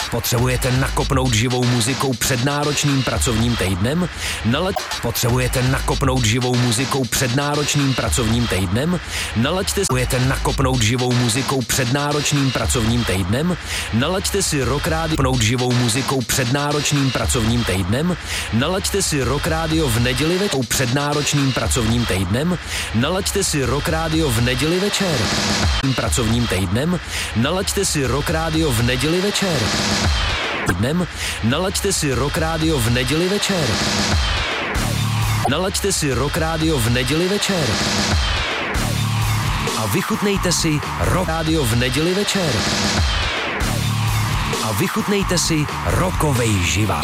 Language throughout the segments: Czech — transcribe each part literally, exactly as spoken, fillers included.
Potřebujete nakopnout živou muzikou před náročným pracovním týdnem? Nalaď... Potřebujete nakopnout živou muzikou před náročným pracovním týdnem? Nalaďte si nakopnout živou muzikou před náročným pracovním týdnem? Nalaďte si Rock Radio nakopnout živou muzikou před náročným pracovním týdnem? Nalaďte si Rock Radio v neděli večer před náročným pracovním týdnem? Nalaďte si Rock Radio v neděli večer pracovním týdnem? Nalaďte si Rock Radio v neděli večer Dnem, nalaďte si Rock Radio v neděli večer. Nalaďte si Rock Radio v neděli večer. A vychutnejte si Rock Radio v neděli večer. A vychutnejte si rockovej živák.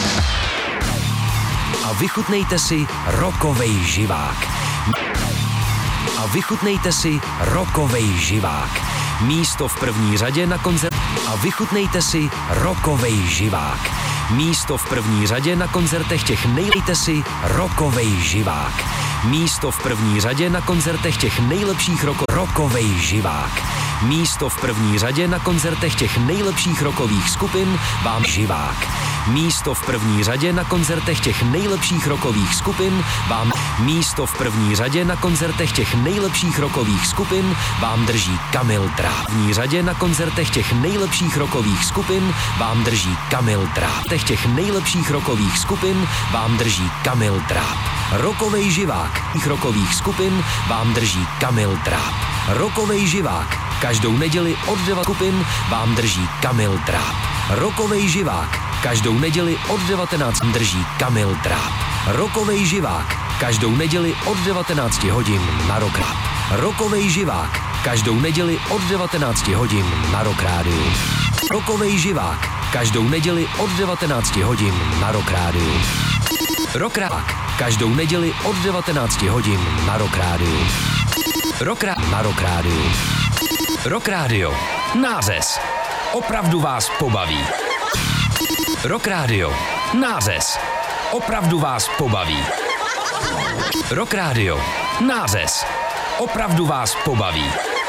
A vychutnejte si rockovej živák. A vychutnejte si rockovej živák. Místo v první řadě na koncert. A vychutnejte si rockovej živák. Místo v první řadě na koncertech těch nejlepších si rockovej živák. Místo v první řadě na koncertech těch nejlepších roko- rockovej živák. Místo v první řadě na koncertech těch nejlepších rockových skupin vám živák. Místo v první řadě na koncertech těch nejlepších rockových skupin vám místo v první řadě na koncertech těch nejlepších rockových skupin vám drží Kamil Dráp. V první řadě na koncertech těch nejlepších rockových skupin vám drží Kamil Dráp. V těch nejlepších rockových skupin vám drží Kamil Dráp. Rockovej živák rockových skupin vám drží Kamil Dráp. Rockovej živák každou neděli od devat skupin vám drží Kamil Dráp. Rockovej živák každou neděli od devatenácti drží Kamil Dráp. Rockovej živák každou neděli od devatenácti hodin na Rock Radio. Rockovej živák každou neděli od devatenácti hodin na Rock Radio. Rockovej živák každou neděli od devatenácti hodin na Rock Radio. Rock Radio každou neděli od devatenácti hodin na Rock Radio. Rock Radio na Rock Radio. Rock Radio. Nářez. Opravdu vás pobaví. Rock Radio. Nářez. Opravdu vás pobaví. Rock Radio. Nářez. Opravdu vás pobaví.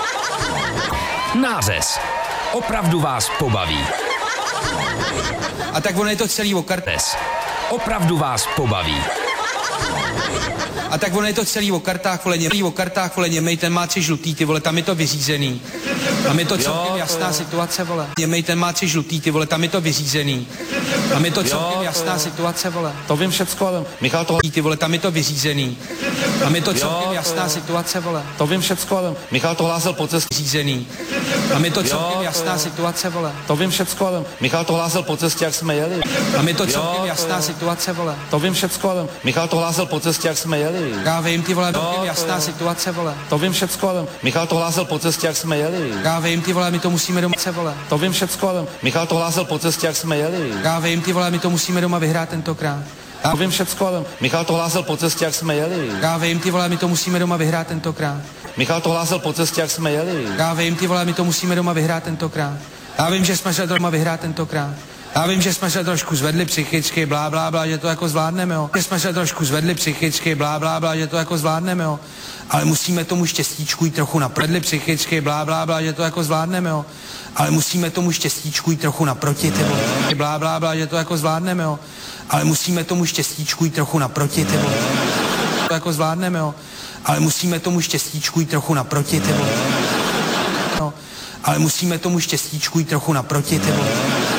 Nářez. Opravdu vás pobaví. A tak ono je to celý o kartách. Opravdu vás pobaví. A tak ono je to celý o kartách, vole, němej, o kartách, vole, němej, ten má tři žlutý, ty vole, tam je to vyřízený. Tam je to celkem jo, jasná to situace, vole. Němej, ten má tři žlutý, ty vole, tam je to vyřízený. Tam je to celkem jo, jasná to situace, vole. To vím všecko, ale Michal to... Ty vole, tam je to vyřízený. Tam je to celkem jo, jasná to... situace, vole. To vím všecko, ale Michal to hlásil po cestě. Vyřízený. Tam je to celkem jo, jasná to... situace, vole. To vím všecko, ale Michal to hlásil po cestě, jak jsme jeli. Tam je to celkem jo, jasná to... situace, vole. To vím všecko, ale Michal to hlásil po cestě, jak jsme jeli. Já vím, ty vole, jo, jasná to... situace, vole. To vím všecko, ale Michal to hlásil po cestě, jak jsme jeli. Já vím, ty vole, my to musíme doma, vole. To vím všecko, ale Michal to hlásil po cestě, jak jsme jeli. Já vím, ty vole, my to musíme doma vyhrát tentokrát. Já to vím všecko, ale Michal to hlásil po cestě, jak jsme jeli. Já vím, ty vole, my to musíme doma vyhrát tentokrát. Michal to hlásil po cestě, jak jsme jeli. Já vím, ty vole, my to musíme doma vyhrát tentokrát. Já vím, že jsme se doma vyhrát tentokrát. Já vím, že jsme se trošku zvedli psychicky, blá, blá, blá, že to jako zvládneme, jo. Že jsme se trošku zvedli psychicky, blá, blá, blá, že to jako zvládneme, jo. Ale musíme tomu štěstíčku jít trochu naproti psychicky, blá, blá, blá, že to jako zvládneme, jo. Ale musíme tomu štěstíčku jít trochu naproti, ty vole. Blá, blá, blá, že to jako zvládneme, jo. Ale musíme tomu štěstíčku jít trochu naproti, ty vole. To jako zvládneme, jo. Ale musíme tomu štěstíčku jít trochu naproti, ty vole. No. Ale musíme tomu štěstíčku jít trochu naproti, ty vole.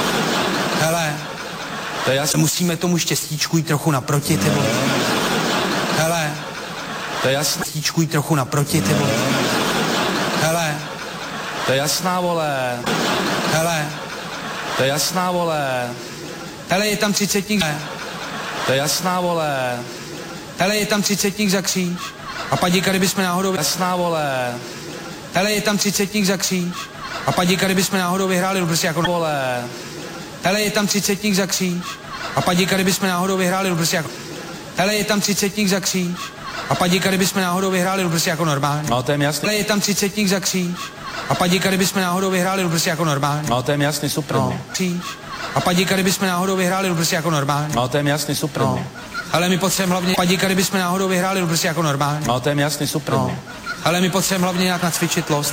Hele, to je jasný. Musíme tomu štěstíčku jít trochu naproti, ty vole. Hele, to je jasný. Štěstíčku jít trochu naproti, ty vole. Hele, to je jasná, vole. Hele, to je jasná, vole. Hele, je tam třicetník. To je jasná, vole. Hele, je tam třicetník za kříž. A padíka, kdybychom náhodou... Jasná, vole. Hele, je tam třicetník za kříž. A padíka, kdybychom náhodou vyhráli, no prostě jako... Vole. Hele, je tam třicetník za kříž. A padíka, kdybychom náhodou vyhráli, no prostě jako... Hele, je tam třicetník za kříž. A padíka, kdybychom náhodou vyhráli, no prostě jako normálně. No, to je jasný. Hele, je tam třicetník za kříž. A padíka, kdybychom náhodou vyhráli, no prostě jako normálně. No, to je jasný, super. No, kříž. A padíka, kdybychom náhodou vyhráli, no prostě jako normálně. No, to je jasný, super. No. Ale my potřebujeme hlavně padíka, kdybychom náhodou vyhráli, no prostě jako normálně. No, to je jasný, super. No. Ale my potřebujeme hlavně nějak nacvičit Lost.